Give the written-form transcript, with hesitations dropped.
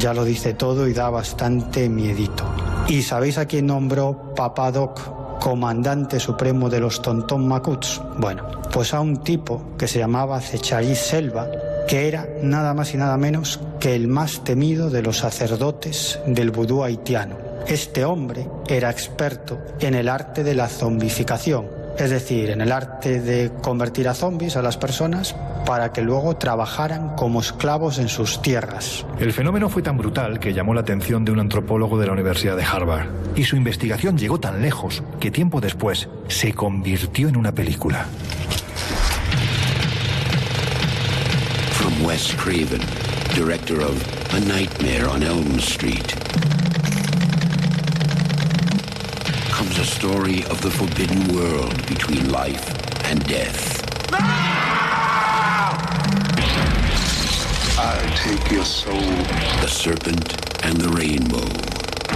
ya lo dice todo y da bastante miedito. ¿Y sabéis a quién nombró Papa Doc comandante supremo de los Tontón Macuts? Bueno, pues a un tipo que se llamaba Zecharí Selva, que era nada más y nada menos que el más temido de los sacerdotes del vudú haitiano. Este hombre era experto en el arte de la zombificación, es decir, en el arte de convertir a zombies a las personas para que luego trabajaran como esclavos en sus tierras. El fenómeno fue tan brutal que llamó la atención de un antropólogo de la Universidad de Harvard. Y su investigación llegó tan lejos que tiempo después se convirtió en una película. From Wes Craven, director of A Nightmare on Elm Street, comes a story of the forbidden world between life and death. I'll take your soul. The Serpent and the Rainbow.